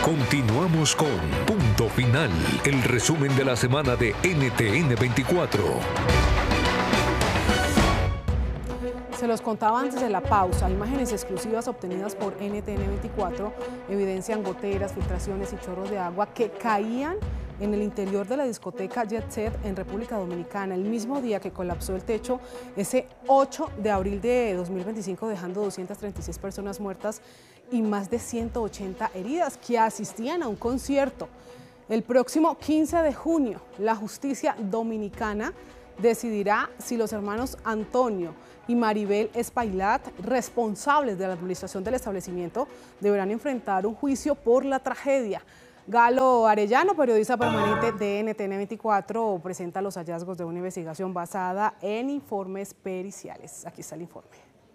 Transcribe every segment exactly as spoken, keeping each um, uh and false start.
Continuamos con Punto Final, el resumen de la semana de N T N veinticuatro. Se los contaba antes de la pausa, imágenes exclusivas obtenidas por N T N veinticuatro evidencian goteras, filtraciones y chorros de agua que caían en el interior de la discoteca Jet Set en República Dominicana, el mismo día que colapsó el techo, ese ocho de abril de dos mil veinticinco, dejando doscientas treinta y seis personas muertas y más de ciento ochenta heridas que asistían a un concierto. El próximo quince de junio, la justicia dominicana decidirá si los hermanos Antonio y Maribel Espaillat, responsables de la administración del establecimiento, deberán enfrentar un juicio por la tragedia. Galo Arellano, periodista permanente de N T N veinticuatro, presenta los hallazgos de una investigación basada en informes periciales. Aquí está el informe.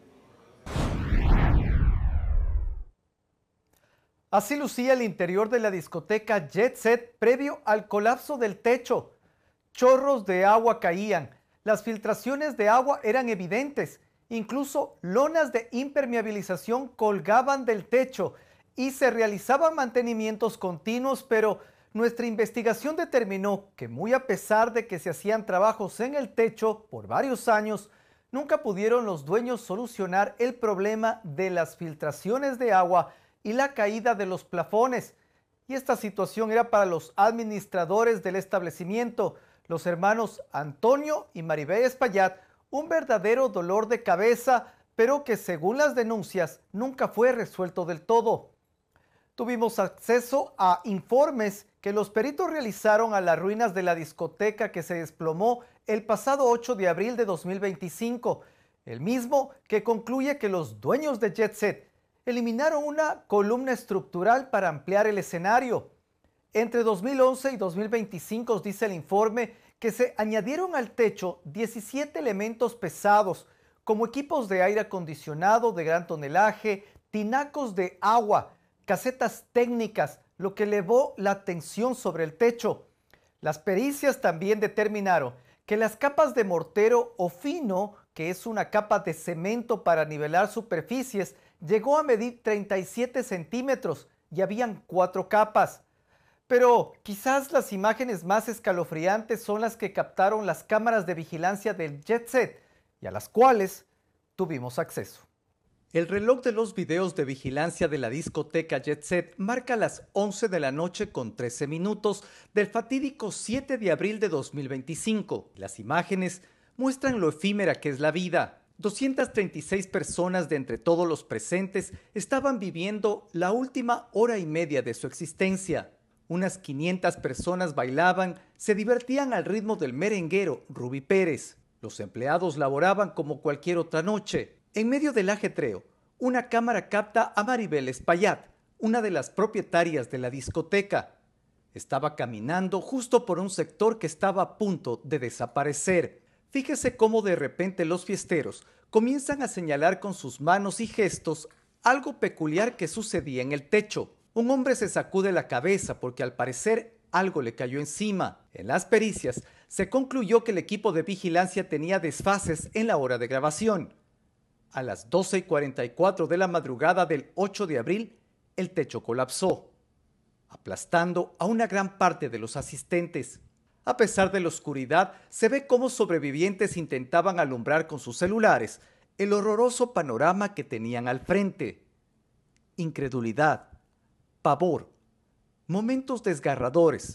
Así lucía el interior de la discoteca Jet Set previo al colapso del techo. Chorros de agua caían, las filtraciones de agua eran evidentes, incluso lonas de impermeabilización colgaban del techo y se realizaban mantenimientos continuos, pero nuestra investigación determinó que muy a pesar de que se hacían trabajos en el techo por varios años, nunca pudieron los dueños solucionar el problema de las filtraciones de agua y la caída de los plafones. Y esta situación era para los administradores del establecimiento, los hermanos Antonio y Maribel Espaillat, un verdadero dolor de cabeza, pero que según las denuncias nunca fue resuelto del todo. Tuvimos acceso a informes que los peritos realizaron a las ruinas de la discoteca que se desplomó el pasado ocho de abril de dos mil veinticinco, el mismo que concluye que los dueños de Jet Set eliminaron una columna estructural para ampliar el escenario. Entre dos mil once y dos mil veinticinco dice el informe que se añadieron al techo diecisiete elementos pesados, como equipos de aire acondicionado de gran tonelaje, tinacos de agua, casetas técnicas, lo que elevó la tensión sobre el techo. Las pericias también determinaron que las capas de mortero o fino, que es una capa de cemento para nivelar superficies, llegó a medir treinta y siete centímetros y habían cuatro capas. Pero quizás las imágenes más escalofriantes son las que captaron las cámaras de vigilancia del Jet Set y a las cuales tuvimos acceso. El reloj de los videos de vigilancia de la discoteca Jet Set marca las once de la noche con trece minutos del fatídico siete de abril de dos mil veinticinco. Las imágenes muestran lo efímera que es la vida. doscientas treinta y seis personas de entre todos los presentes estaban viviendo la última hora y media de su existencia. Unas quinientas personas bailaban, se divertían al ritmo del merenguero Ruby Pérez. Los empleados laboraban como cualquier otra noche. En medio del ajetreo, una cámara capta a Maribel Espaillat, una de las propietarias de la discoteca. Estaba caminando justo por un sector que estaba a punto de desaparecer. Fíjese cómo de repente los fiesteros comienzan a señalar con sus manos y gestos algo peculiar que sucedía en el techo. Un hombre se sacude la cabeza porque al parecer algo le cayó encima. En las pericias se concluyó que el equipo de vigilancia tenía desfases en la hora de grabación. A las doce y cuarenta y cuatro de la madrugada del ocho de abril, el techo colapsó, aplastando a una gran parte de los asistentes. A pesar de la oscuridad, se ve cómo sobrevivientes intentaban alumbrar con sus celulares el horroroso panorama que tenían al frente. Incredulidad, pavor, momentos desgarradores.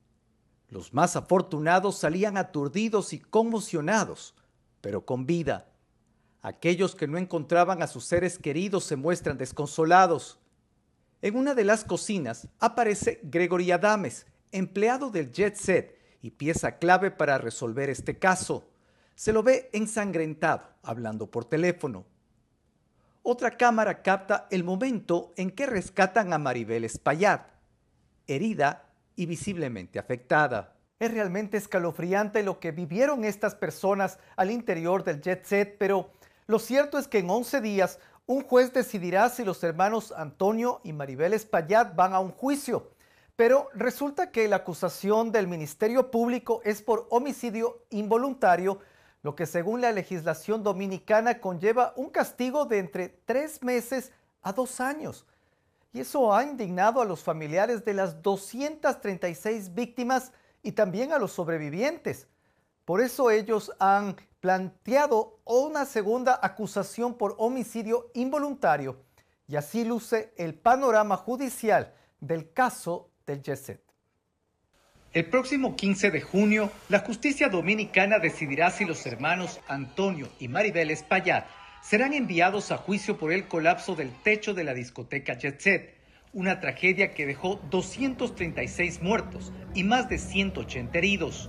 Los más afortunados salían aturdidos y conmocionados, pero con vida. Aquellos que no encontraban a sus seres queridos se muestran desconsolados. En una de las cocinas aparece Gregory Adames, empleado del Jet Set y pieza clave para resolver este caso. Se lo ve ensangrentado, hablando por teléfono. Otra cámara capta el momento en que rescatan a Maribel Espaillat, herida y visiblemente afectada. Es realmente escalofriante lo que vivieron estas personas al interior del Jet Set, pero lo cierto es que en once días un juez decidirá si los hermanos Antonio y Maribel Espaillat van a un juicio. Pero resulta que la acusación del Ministerio Público es por homicidio involuntario, lo que según la legislación dominicana conlleva un castigo de entre tres meses a dos años. y eso ha indignado a los familiares de las doscientas treinta y seis víctimas y también a los sobrevivientes. Por eso ellos han planteado una segunda acusación por homicidio involuntario, y así luce el panorama judicial del caso del Jet Set. El próximo quince de junio, la justicia dominicana decidirá si los hermanos Antonio y Maribel Espaillat serán enviados a juicio por el colapso del techo de la discoteca Jet Set, una tragedia que dejó doscientos treinta y seis muertos y más de ciento ochenta heridos.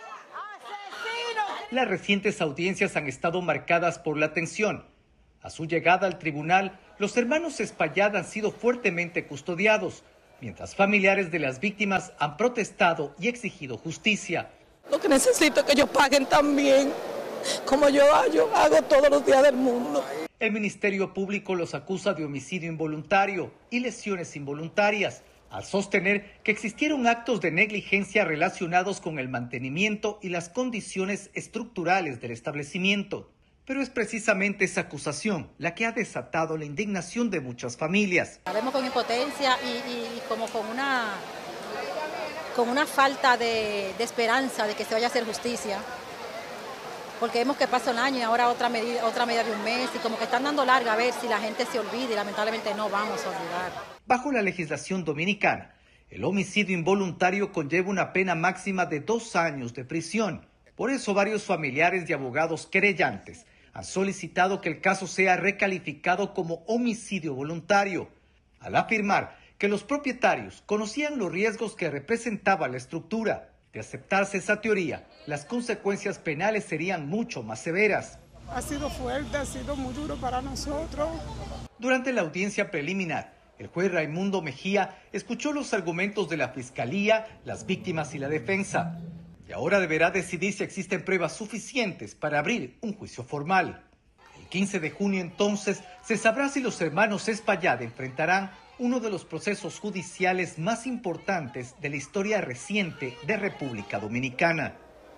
Las recientes audiencias han estado marcadas por la tensión. A su llegada al tribunal, los hermanos Espaillat han sido fuertemente custodiados, mientras familiares de las víctimas han protestado y exigido justicia. Lo que necesito es que ellos paguen también, como yo, yo hago todos los días del mundo. El Ministerio Público los acusa de homicidio involuntario y lesiones involuntarias, al sostener que existieron actos de negligencia relacionados con el mantenimiento y las condiciones estructurales del establecimiento. Pero es precisamente esa acusación la que ha desatado la indignación de muchas familias. La vemos con impotencia y, y, y como con una, con una falta de, de esperanza de que se vaya a hacer justicia. Porque vemos que pasa un año y ahora otra medida, otra medida de un mes y como que están dando larga a ver si la gente se olvida y lamentablemente no vamos a olvidar. Bajo la legislación dominicana, el homicidio involuntario conlleva una pena máxima de dos años de prisión. Por eso varios familiares y abogados querellantes han solicitado que el caso sea recalificado como homicidio voluntario, al afirmar que los propietarios conocían los riesgos que representaba la estructura. De aceptarse esa teoría, las consecuencias penales serían mucho más severas. Ha sido fuerte, ha sido muy duro para nosotros. Durante la audiencia preliminar, el juez Raimundo Mejía escuchó los argumentos de la Fiscalía, las víctimas y la defensa. Y ahora deberá decidir si existen pruebas suficientes para abrir un juicio formal. El quince de junio entonces se sabrá si los hermanos Espaillat enfrentarán uno de los procesos judiciales más importantes de la historia reciente de República Dominicana.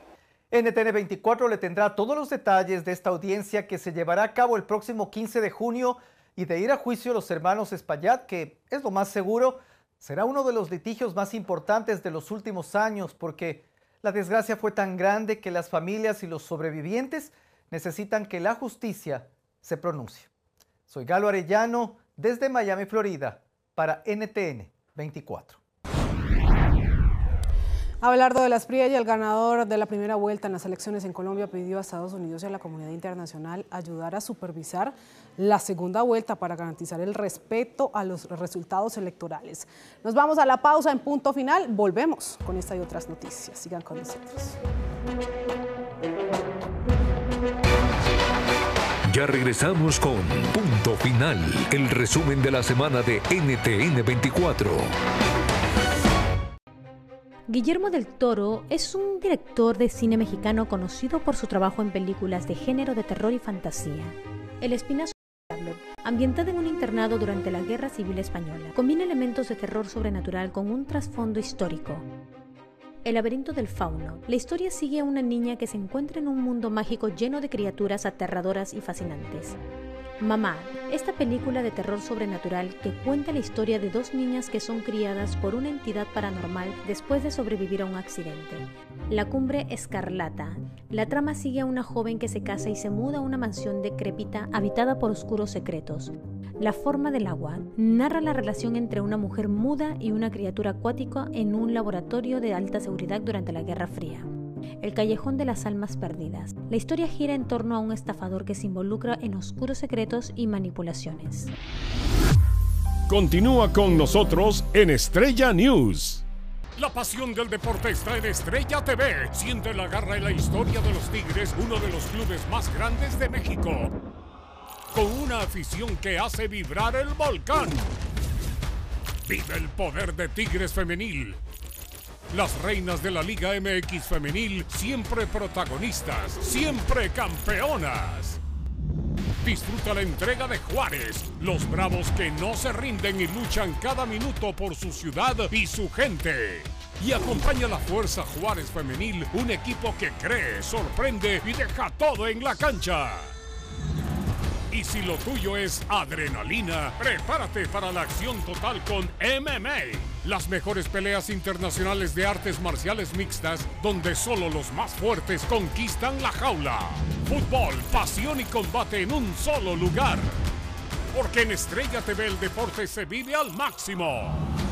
N T N veinticuatro le tendrá todos los detalles de esta audiencia que se llevará a cabo el próximo quince de junio y de ir a juicio los hermanos Espaillat, que es lo más seguro, será uno de los litigios más importantes de los últimos años porque la desgracia fue tan grande que las familias y los sobrevivientes necesitan que la justicia se pronuncie. Soy Galo Arellano desde Miami, Florida, para N T N veinticuatro. Abelardo de las Priella, el ganador de la primera vuelta en las elecciones en Colombia, pidió a Estados Unidos y a la comunidad internacional ayudar a supervisar la segunda vuelta para garantizar el respeto a los resultados electorales. Nos vamos a la pausa en Punto Final. Volvemos con esta y otras noticias. Sigan con nosotros. Ya regresamos con Punto Final, el resumen de la semana de N T N veinticuatro. Guillermo del Toro es un director de cine mexicano conocido por su trabajo en películas de género de terror y fantasía. El Espinazo del Diablo, ambientada en un internado durante la Guerra Civil Española, combina elementos de terror sobrenatural con un trasfondo histórico. El laberinto del fauno. La historia sigue a una niña que se encuentra en un mundo mágico lleno de criaturas aterradoras y fascinantes. Mamá, esta película de terror sobrenatural que cuenta la historia de dos niñas que son criadas por una entidad paranormal después de sobrevivir a un accidente. La Cumbre Escarlata. La trama sigue a una joven que se casa y se muda a una mansión decrépita habitada por oscuros secretos. La forma del agua. Narra la relación entre una mujer muda y una criatura acuática en un laboratorio de alta seguridad durante la Guerra Fría. El Callejón de las Almas Perdidas. La historia gira en torno a un estafador que se involucra en oscuros secretos y manipulaciones. Continúa con nosotros en Estrella News. La pasión del deporte está en Estrella T V. Siente la garra y la historia de los Tigres, uno de los clubes más grandes de México, con una afición que hace vibrar el volcán. Vive el poder de Tigres Femenil. Las reinas de la Liga M X Femenil, siempre protagonistas, siempre campeonas. Disfruta la entrega de Juárez, los bravos que no se rinden y luchan cada minuto por su ciudad y su gente. Y acompaña a la Fuerza Juárez Femenil, un equipo que cree, sorprende y deja todo en la cancha. Y si lo tuyo es adrenalina, prepárate para la acción total con M M A. Las mejores peleas internacionales de artes marciales mixtas, donde solo los más fuertes conquistan la jaula. Fútbol, pasión y combate en un solo lugar. Porque en Estrella T V el deporte se vive al máximo.